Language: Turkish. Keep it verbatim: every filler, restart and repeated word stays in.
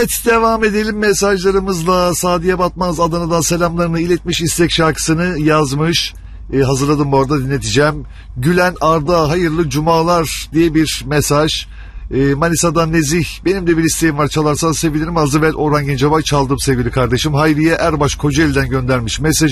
Evet, devam edelim mesajlarımızla. Sadiye Batmaz Adana'dan selamlarını iletmiş, istek şarkısını yazmış. Ee, hazırladım, bu arada dinleteceğim. Gülen Arda hayırlı cumalar diye bir mesaj. Ee, Manisa'dan Nezih, benim de bir isteğim var, çalarsan sevinirim. Az evvel Orhan Gencebay çaldım sevgili kardeşim. Hayriye Erbaş Kocaeli'den göndermiş mesaj.